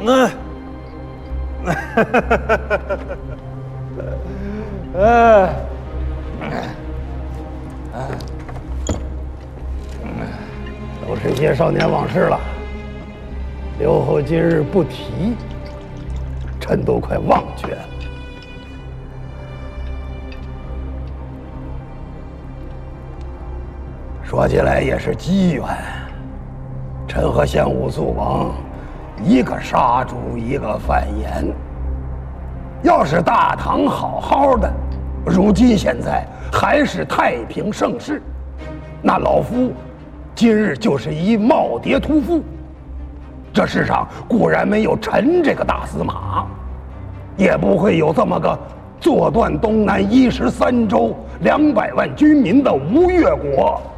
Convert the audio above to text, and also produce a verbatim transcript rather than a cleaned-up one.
嗯，哎，都是些少年往事了，留后今日不提，臣都快忘却了。说起来也是机缘，臣和献武肃王。 一个杀猪，一个贩盐。要是大唐好好的，如今现在还是太平盛世，那老夫今日就是一耄耋屠夫。这世上固然没有臣这个大司马，也不会有这么个坐断东南一十三州两百万军民的吴越国。